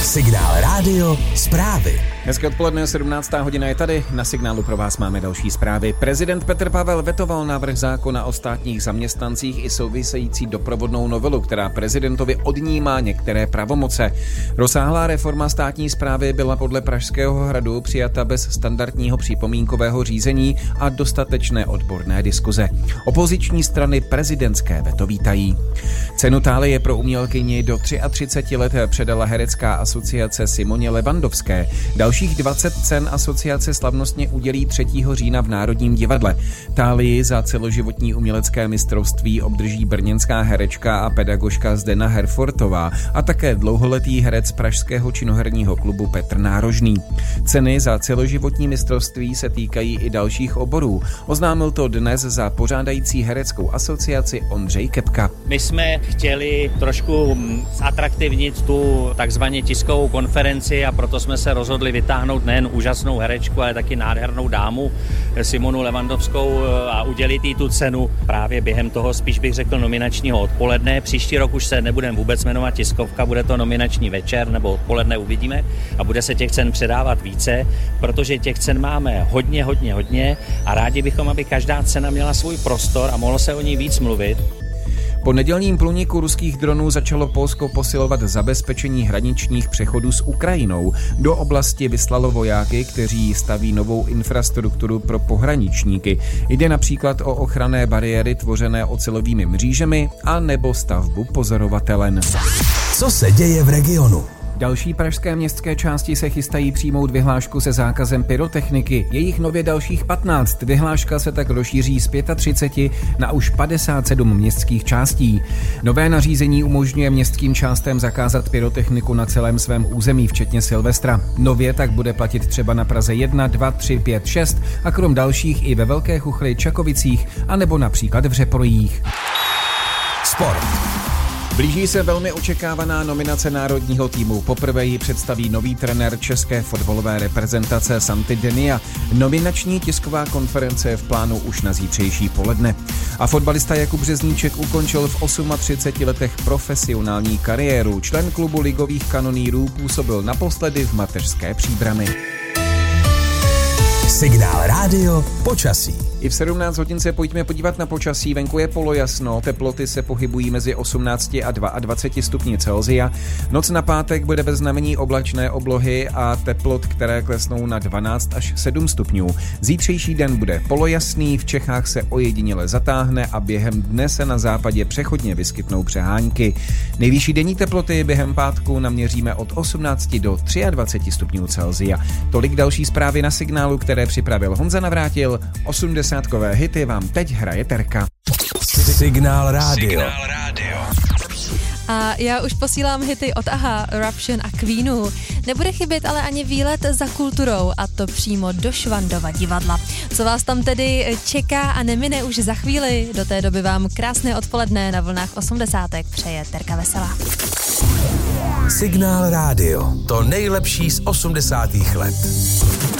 Signál Rádio zprávy. Hezké odpoledne, 17. hodina je tady. Na Signálu pro vás máme další zprávy. Prezident Petr Pavel vetoval návrh zákona o státních zaměstnancích i související doprovodnou novelu, která prezidentovi odnímá některé pravomoce. Rozsáhlá reforma státní správy byla podle Pražského hradu přijata bez standardního připomínkového řízení a dostatečné odborné diskuze. Opoziční strany prezidentské veto vítají. Cenu Thálie pro umělkyni do 33 let předala herecká asociace Simoně Levandovské. Dalších 20 cen asociace slavnostně udělí 3. října v Národním divadle. Thálii za celoživotní umělecké mistrovství obdrží brněnská herečka a pedagožka Zdena Herfortová a také dlouholetý herec pražského činoherního klubu Petr Nárožný. Ceny za celoživotní mistrovství se týkají i dalších oborů. Oznámil to dnes za pořádající hereckou asociaci Ondřej Kepka. My jsme chtěli trošku zatraktivnit tu takzvaně tiskovou konferenci a proto jsme se rozhodli vytáhnout nejen úžasnou herečku, ale taky nádhernou dámu Simonu Levandovskou a udělit jí tu cenu právě během toho, spíš bych řekl, nominačního odpoledne. Příští rok už se nebudeme vůbec jmenovat tiskovka, bude to nominační večer nebo odpoledne, uvidíme, a bude se těch cen předávat více, protože těch cen máme hodně a rádi bychom, aby každá cena měla svůj prostor a mohlo se o ní víc mluvit. Po nedělním průniku ruských dronů začalo Polsko posilovat zabezpečení hraničních přechodů s Ukrajinou. Do oblasti vyslalo vojáky, kteří staví novou infrastrukturu pro pohraničníky. Jde například o ochranné bariéry tvořené ocelovými mřížemi a nebo stavbu pozorovatelen. Co se děje v regionu? Další pražské městské části se chystají přijmout vyhlášku se zákazem pyrotechniky. Je jich nově dalších 15. Vyhláška se tak rozšíří z 35 na už 57 městských částí. Nové nařízení umožňuje městským částem zakázat pyrotechniku na celém svém území, včetně Silvestra. Nově tak bude platit třeba na Praze 1, 2, 3, 5, 6 a krom dalších i ve Velké Chuchli, Čakovicích a nebo například v Řeporojích. Sport. Blíží se velmi očekávaná nominace národního týmu. Poprvé ji představí nový trenér české fotbalové reprezentace Santi Denia. Nominační tisková konference je v plánu už na zítřejší poledne. A fotbalista Jakub Řezníček ukončil v 38 letech profesionální kariéru. Člen klubu ligových kanonýrů působil naposledy v mateřské Příbrami. Signál Rádio počasí. I v 17 hodin se pojďme podívat na počasí. Venku je polojasno, teploty se pohybují mezi 18 a 22 stupni Celsia. Noc na pátek bude ve znamení oblačné oblohy a teplot, které klesnou na 12 až 7 stupňů. Zítřejší den bude polojasný, v Čechách se ojediněle zatáhne a během dne se na západě přechodně vyskytnou přehánky. Nejvyšší denní teploty během pátku naměříme od 18 do 23 stupňů Celsia. Tolik další zprávy na Signálu, které připravil Honza Navrátil. 80kové hity vám teď hraje Terka. Signál Rádio. A já už posílám hity od Aha, Eruption a Queenu. Nebude chybět ale ani výlet za kulturou, a to přímo do Švandova divadla. Co vás tam tedy čeká a nemine už za chvíli? Do té doby vám krásné odpoledne na vlnách 80. přeje Terka Veselá. Signál Rádio. To nejlepší z 80. let.